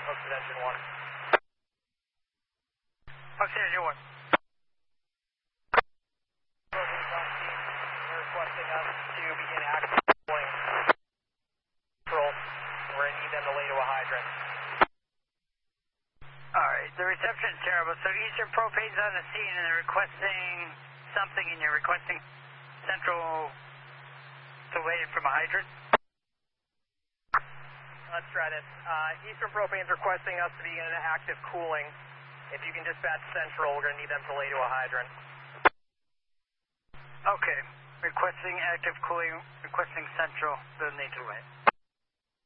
Hooks at engine 1. Hooks at engine 1. Propane's on scene. They're requesting us to begin active cooling. Control. We're going to need them to lay to a hydrant. Alright, the reception's terrible. So Eastern Propane's on the scene and they're requesting something and you're requesting Central to lay it from a hydrant? Let's try this. Eastern Propane's requesting us to begin active cooling. If you can dispatch Central, we're going to need them to lay to a hydrant. Okay, requesting active cooling, requesting Central, they'll need to lay.